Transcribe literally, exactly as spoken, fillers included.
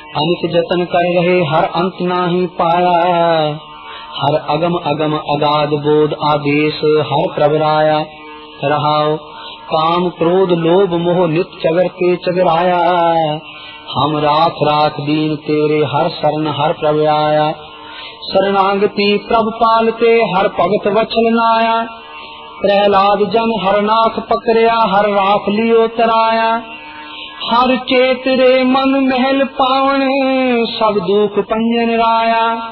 अनित जतन कर रहे हर अंत नाही पाया। हर अगम अगम अगाध बोध आदेश हर प्रभराया। रहाओ काम क्रोध लोभ मोह नित चगरते चगराया। हम राख राख दीन तेरे हर शरण हर प्रभ आया। शरणागति प्रभ पालते हर भगत वचन नाया। प्रहलाद जन हर नाथ पकड़िया हर राख लियो तराया। हर चेत रे मन महल पावन सब दुख पंजन राया।